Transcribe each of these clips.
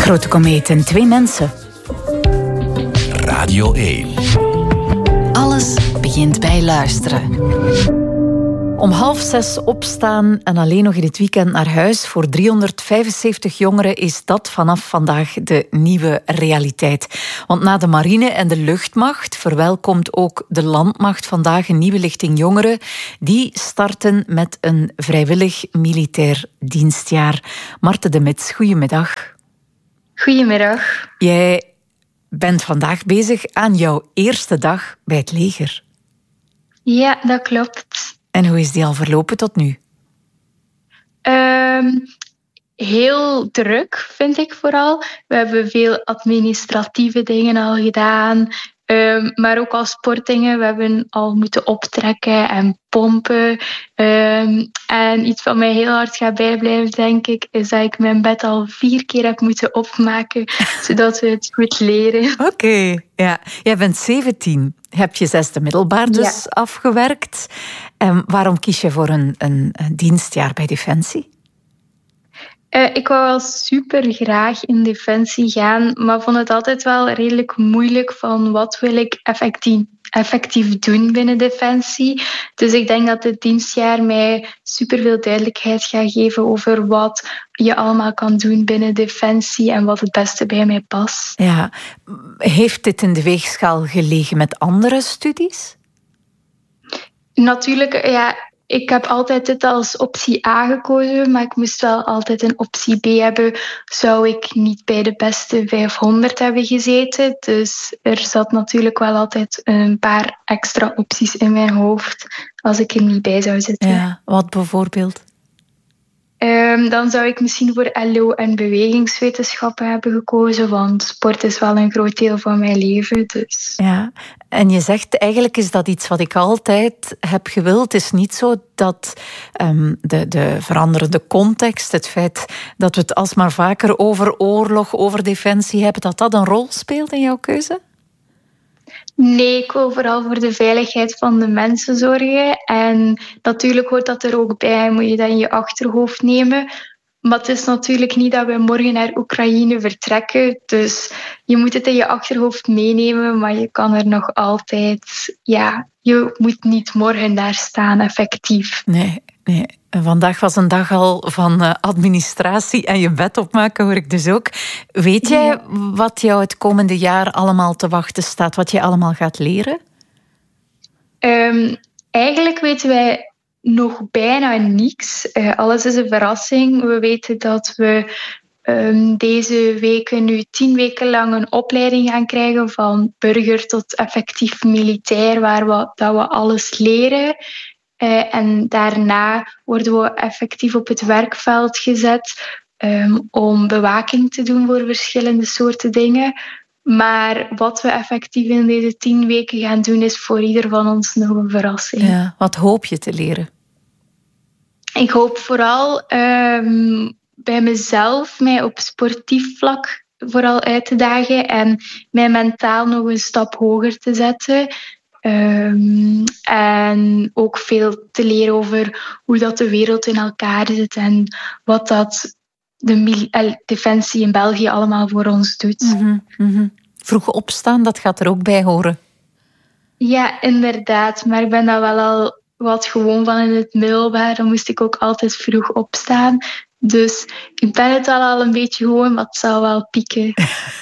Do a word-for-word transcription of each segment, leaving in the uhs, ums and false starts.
Grote komeet en twee mensen. Radio één. Alles begint bij luisteren. Om half zes opstaan en alleen nog in het weekend naar huis. Voor driehonderdvijfenzeventig jongeren is dat vanaf vandaag de nieuwe realiteit. Want na de marine en de luchtmacht verwelkomt ook de landmacht vandaag een nieuwe lichting jongeren. Die starten met een vrijwillig militair dienstjaar. Marte de Mets, goedemiddag. Goedemiddag. Jij bent vandaag bezig aan jouw eerste dag bij het leger. Ja, dat klopt. En hoe is die al verlopen tot nu? Um, heel druk, vind ik vooral. We hebben veel administratieve dingen al gedaan. Um, maar ook al sportdingen. We hebben al moeten optrekken en pompen. Um, en iets wat mij heel hard gaat bijblijven, denk ik, is dat ik mijn bed al vier keer heb moeten opmaken, zodat we het goed leren. Oké, okay, ja. Jij bent zeventien. Heb je zesde middelbaar dus ja. afgewerkt. Um, waarom kies je voor een, een, een dienstjaar bij Defensie? Uh, ik wou wel super graag in Defensie gaan, maar vond het altijd wel redelijk moeilijk van wat wil ik effectief, effectief doen binnen Defensie. Dus ik denk dat dit dienstjaar mij superveel duidelijkheid gaat geven over wat je allemaal kan doen binnen Defensie en wat het beste bij mij past. Ja. Heeft dit in de weegschaal gelegen met andere studies? Natuurlijk, ja. Ik heb altijd dit als optie A gekozen, maar ik moest wel altijd een optie B hebben. Zou ik niet bij de beste vijfhonderd hebben gezeten. Dus er zat natuurlijk wel altijd een paar extra opties in mijn hoofd als ik er niet bij zou zitten. Ja, wat bijvoorbeeld? Um, dan zou ik misschien voor L O en bewegingswetenschappen hebben gekozen, want sport is wel een groot deel van mijn leven. Dus. Ja, en je zegt eigenlijk is dat iets wat ik altijd heb gewild. Het is niet zo dat um, de, de veranderende context, het feit dat we het alsmaar vaker over oorlog, over defensie hebben, dat dat een rol speelt in jouw keuze? Nee, ik wil vooral voor de veiligheid van de mensen zorgen. En natuurlijk hoort dat er ook bij, moet je dat in je achterhoofd nemen. Maar het is natuurlijk niet dat we morgen naar Oekraïne vertrekken. Dus je moet het in je achterhoofd meenemen, maar je kan er nog altijd... Ja, je moet niet morgen daar staan, effectief. Nee, nee. Vandaag was een dag al van administratie en je bed opmaken, hoor ik dus ook. Weet jij ja. wat jou het komende jaar allemaal te wachten staat? Wat je allemaal gaat leren? Um, eigenlijk weten wij nog bijna niks. Uh, alles is een verrassing. We weten dat we um, deze weken nu tien weken lang een opleiding gaan krijgen van burger tot effectief militair, waar we, dat we alles leren. Uh, en daarna worden we effectief op het werkveld gezet um, om bewaking te doen voor verschillende soorten dingen. Maar wat we effectief in deze tien weken gaan doen, is voor ieder van ons nog een verrassing. Ja, wat hoop je te leren? Ik hoop vooral um, bij mezelf mij op sportief vlak vooral uit te dagen en mij mentaal nog een stap hoger te zetten. Um, en ook veel te leren over hoe dat de wereld in elkaar zit en wat dat de mil- defensie in België allemaal voor ons doet. Mm-hmm, mm-hmm. Vroeg opstaan, dat gaat er ook bij horen. Ja, inderdaad. Maar ik ben daar wel al wat gewoon van in het middelbaar. Dan moest ik ook altijd vroeg opstaan. Dus ik ben het al, al een beetje gewoon, maar het zal wel pieken.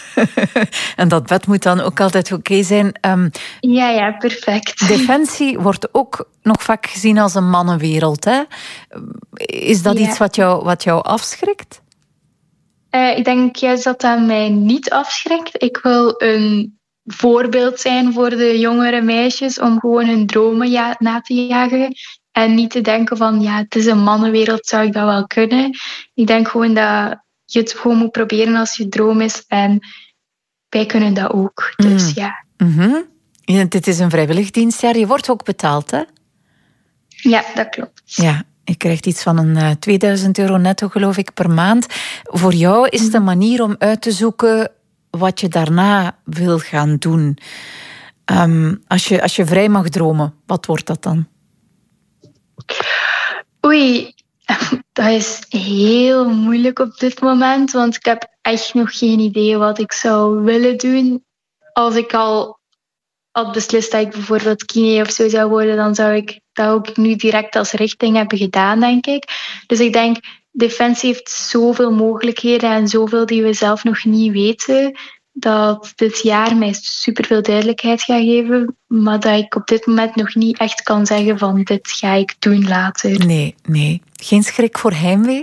En dat bed moet dan ook altijd oké okay zijn. Um, ja, ja, perfect. Defensie wordt ook nog vaak gezien als een mannenwereld. Hè? Is dat ja. iets wat jou, wat jou afschrikt? Uh, ik denk juist dat dat mij niet afschrikt. Ik wil een voorbeeld zijn voor de jongere meisjes om gewoon hun dromen ja, na te jagen. En niet te denken van, ja, het is een mannenwereld, zou ik dat wel kunnen. Ik denk gewoon dat je het gewoon moet proberen als je droom is. En wij kunnen dat ook. Dus mm. ja. Mm-hmm. Ja. Dit is een vrijwillig dienstjaar. Je wordt ook betaald, hè? Ja, dat klopt. Ja, je krijgt iets van een uh, tweeduizend euro netto, geloof ik, per maand. Voor jou is het een manier om uit te zoeken wat je daarna wil gaan doen. Um, als je, als je vrij mag dromen, wat wordt dat dan? Oei, dat is heel moeilijk op dit moment, want ik heb echt nog geen idee wat ik zou willen doen. Als ik al had beslist dat ik bijvoorbeeld kine of zo zou worden, dan zou ik dat ook nu direct als richting hebben gedaan, denk ik. Dus ik denk, Defensie heeft zoveel mogelijkheden en zoveel die we zelf nog niet weten, dat dit jaar mij superveel duidelijkheid gaat geven, maar dat ik op dit moment nog niet echt kan zeggen van dit ga ik doen later. Nee, nee. Geen schrik voor heimwee?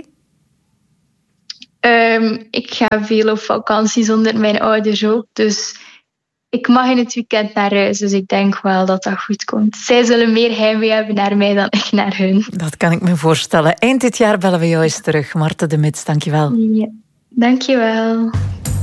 Um, ik ga veel op vakantie zonder mijn ouders ook, dus ik mag in het weekend naar huis, dus ik denk wel dat dat goed komt. Zij zullen meer heimwee hebben naar mij dan ik naar hun. Dat kan ik me voorstellen. Eind dit jaar bellen we jou eens terug. Marthe de Mits, dank je wel. Ja, dank je wel.